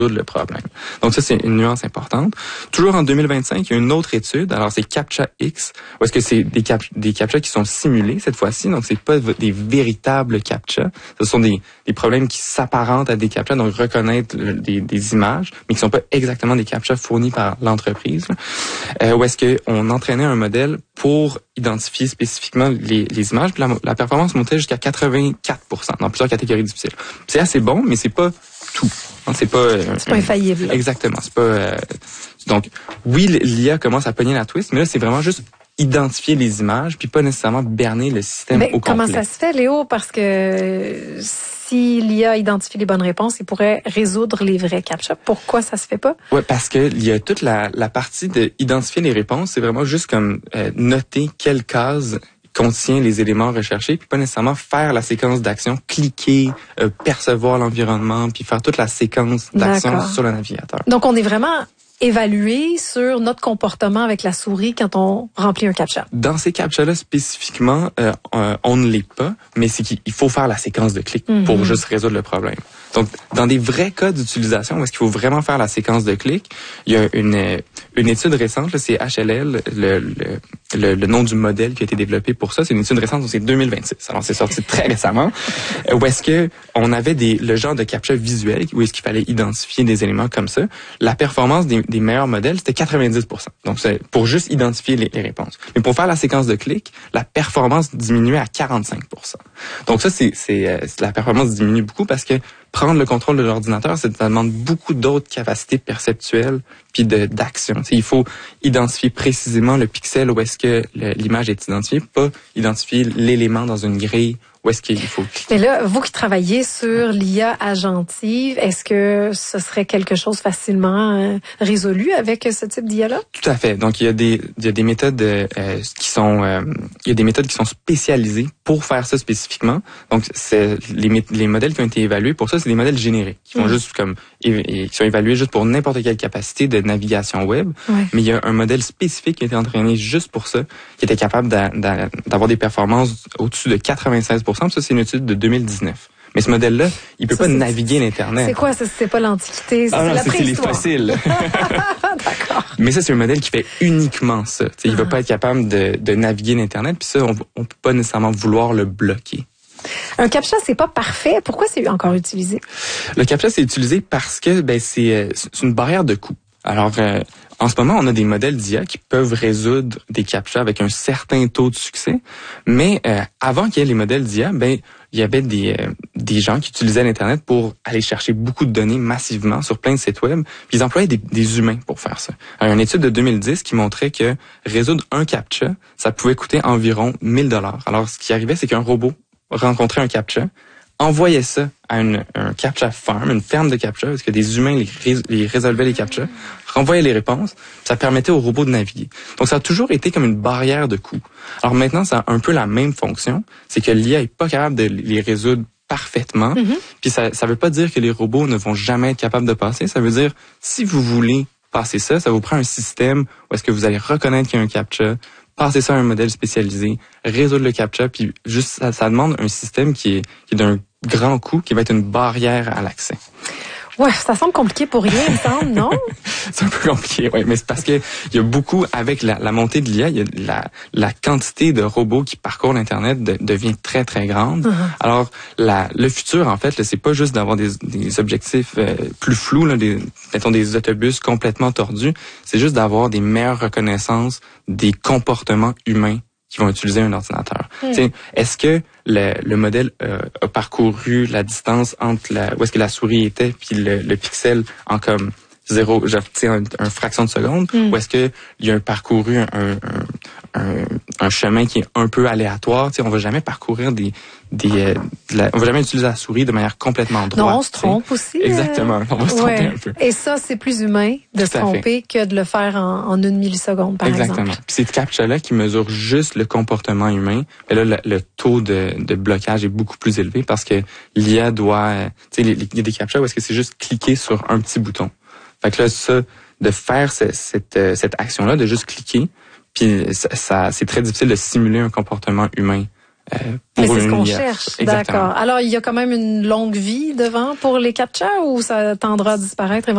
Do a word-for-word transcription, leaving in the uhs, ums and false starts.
le problème. Donc ça, c'est une nuance importante. Toujours en deux mille vingt-cinq, il y a une autre étude. Alors, c'est CAPTCHA-X, où est-ce que c'est des, cap des CAPTCHA qui sont simulés cette fois-ci. Donc, c'est pas des véritables CAPTCHA. Ce sont des, des problèmes qui s'apparentent à des CAPTCHA, donc reconnaître des, des images, mais qui sont pas exactement des CAPTCHA fournis par l'entreprise. Euh, où est-ce qu'on entraînait un modèle pour identifier spécifiquement les, les images. Puis la, la performance montait jusqu'à quatre-vingt-quatre pour cent dans plusieurs catégories difficiles. C'est assez bon, mais c'est pas tout. C'est pas, euh, c'est pas infaillible. Là. Exactement. C'est pas. Euh, donc, oui, l'I A commence à pogner la twist, mais là, c'est vraiment juste identifier les images, puis pas nécessairement berner le système mais au complet. Comment ça se fait, Léo? Parce que si l'I A identifie les bonnes réponses, il pourrait résoudre les vrais CAPTCHA. Pourquoi ça se fait pas? Ouais, parce que il y a toute la, la partie d'identifier les réponses, c'est vraiment juste comme euh, noter quelle case contient les éléments recherchés, puis pas nécessairement faire la séquence d'action, cliquer, euh, percevoir l'environnement, puis faire toute la séquence d'action sur le navigateur. Donc, on est vraiment évalué sur notre comportement avec la souris quand on remplit un CAPTCHA. Dans ces CAPTCHA-là spécifiquement, euh, euh, on ne l'est pas, mais c'est qu'il faut faire la séquence de clics mm-hmm. pour juste résoudre le problème. Donc, dans des vrais cas d'utilisation, où est-ce qu'il faut vraiment faire la séquence de clics, il y a une, une étude récente, c'est H L L, le, le, le, le nom du modèle qui a été développé pour ça, c'est une étude récente, c'est deux mille vingt-six. Alors, c'est sorti très récemment, où est-ce que on avait des, le genre de CAPTCHA visuel, où est-ce qu'il fallait identifier des éléments comme ça. La performance des, des meilleurs modèles, c'était quatre-vingt-dix pour cent. Donc, c'est pour juste identifier les, les réponses. Mais pour faire la séquence de clics, la performance diminuait à quarante-cinq pour cent. Donc ça, c'est, c'est, euh, la performance diminue beaucoup parce que prendre le contrôle de l'ordinateur, ça demande beaucoup d'autres capacités perceptuelles puis de d'action. Tu sais, il faut identifier précisément le pixel où est-ce que le, l'image est identifiée, pas identifier l'élément dans une grille où est-ce qu'il faut cliquer. Mais là, vous qui travaillez sur l'I A agentive, est-ce que ce serait quelque chose facilement euh, résolu avec ce type d'I A-là? Tout à fait. Donc, il y a des, il y a des méthodes euh, qui sont, euh, il y a des méthodes qui sont spécialisées pour faire ça spécifiquement. Donc, c'est les, les modèles qui ont été évalués pour ça, c'est des modèles génériques qui vont mmh. juste comme, et, et, qui sont évalués juste pour n'importe quelle capacité de navigation web. Ouais. Mais il y a un modèle spécifique qui a été entraîné juste pour ça, qui était capable d'a, d'a, d'avoir des performances au-dessus de quatre-vingt-seize pour cent. Ça, c'est une étude de deux mille dix-neuf. Mais ce modèle-là, il peut ça, pas naviguer l'Internet. C'est quoi ça? C'est pas l'Antiquité, c'est, ah non, la c'est, préhistoire. C'est les fossiles. D'accord. Mais ça, c'est un modèle qui fait uniquement ça. T'sais, il ah. va pas être capable de, de naviguer l'Internet, puis ça, on, on peut pas nécessairement vouloir le bloquer. Un CAPTCHA, c'est pas parfait. Pourquoi c'est encore utilisé? Le CAPTCHA, c'est utilisé parce que ben c'est, c'est une barrière de coût. Alors, euh, en ce moment, on a des modèles d'I A qui peuvent résoudre des CAPTCHA avec un certain taux de succès, mais euh, avant qu'il y ait les modèles d'I A, ben il y avait des euh, des gens qui utilisaient l'Internet pour aller chercher beaucoup de données massivement sur plein de sites web, puis ils employaient des, des humains pour faire ça. Alors, une étude de deux mille dix qui montrait que résoudre un CAPTCHA, ça pouvait coûter environ mille dollars. Alors, ce qui arrivait, c'est qu'un robot rencontrait un CAPTCHA, envoyait ça à une, un CAPTCHA farm, une ferme de CAPTCHA, parce que des humains les, rés, les résolvaient les CAPTCHA, renvoyaient les réponses, ça permettait au robot de naviguer. Donc, ça a toujours été comme une barrière de coût. Alors maintenant, ça a un peu la même fonction, c'est que l'I A est pas capable de les résoudre parfaitement, mm-hmm. puis ça ça veut pas dire que les robots ne vont jamais être capables de passer, ça veut dire, si vous voulez passer ça, ça vous prend un système où est-ce que vous allez reconnaître qu'il y a un CAPTCHA, passer ça à un modèle spécialisé, résoudre le CAPTCHA, puis juste ça, ça demande un système qui est, qui est d'un grand coût, qui va être une barrière à l'accès. Ouais, ça semble compliqué pour rien, il me semble, non? C'est un peu compliqué, oui, mais c'est parce que il y a beaucoup, avec la, la montée de l'I A, il y a la, la quantité de robots qui parcourent l'Internet de, devient très, très grande. Uh-huh. Alors, la, le futur, en fait, là, c'est pas juste d'avoir des, des objectifs euh, plus flous, là, des, mettons des autobus complètement tordus, c'est juste d'avoir des meilleures reconnaissances des comportements humains qui vont utiliser un ordinateur. Mm. Est-ce que le, le modèle euh, a parcouru la distance entre la, où est-ce que la souris était puis le, le pixel en comme zéro, genre, un, un fraction de seconde, mm. ou est-ce que il y a parcouru un, un, un, un chemin qui est un peu aléatoire? T'sais, on va jamais parcourir des, des, euh, de la, on va jamais utiliser la souris de manière complètement droite. Non, on se trompe t'sais. aussi. Exactement, on va se tromper ouais. un peu. Et ça, c'est plus humain de Tout se tromper que de le faire en, en une milliseconde, par Exactement. exemple. Puis ces CAPTCHA-là qui mesurent juste le comportement humain, mais là, le, le taux de, de blocage est beaucoup plus élevé parce que l'I A doit, tu sais, il y a des CAPTCHA où est-ce que c'est juste cliquer sur un petit bouton. Fait que là, ça, de faire ce, cette, cette action-là, de juste cliquer, puis ça, ça, c'est très difficile de simuler un comportement humain. Euh, pour Mais c'est une ce qu'on I A. cherche. Exactement. D'accord. Alors, il y a quand même une longue vie devant pour les CAPTCHA ou ça tendra à disparaître éventuellement?